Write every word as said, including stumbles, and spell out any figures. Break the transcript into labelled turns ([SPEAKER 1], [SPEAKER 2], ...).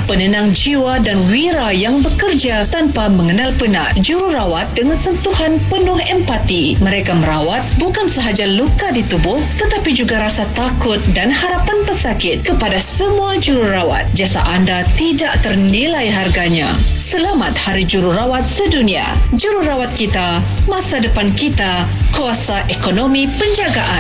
[SPEAKER 1] penenang jiwa dan wira yang bekerja tanpa mengenal penat. Jururawat dengan sentuhan penuh empati. Mereka merawat bukan sahaja luka di tubuh, tetapi juga rasa takut dan harapan pesakit. Kepada semua jururawat, jasa anda tidak ternilai harganya. Selamat Hari Jururawat Sedunia. Jururawat kita, masa depan kita, kuasa ekonomi penjagaan.